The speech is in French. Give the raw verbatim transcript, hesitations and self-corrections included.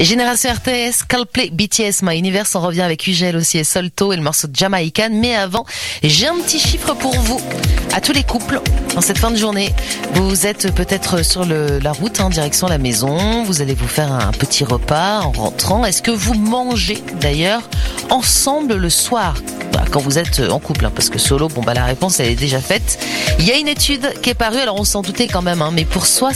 Génération R T S, Coldplay, B T S, My Universe. On revient avec Ugel aussi et Solto et le morceau de Jamaican. Mais avant, j'ai un petit chiffre pour vous, à tous les couples, en cette fin de journée. Vous êtes peut-être sur le, la route, en hein, direction la maison. Vous allez vous faire un petit repas en rentrant. Est-ce que vous mangez d'ailleurs ensemble le soir, bah, quand vous êtes en couple, hein, parce que solo, bon bah la réponse elle est déjà faite. Il y a une étude qui est parue, alors on s'en doutait quand même, hein, mais pour soi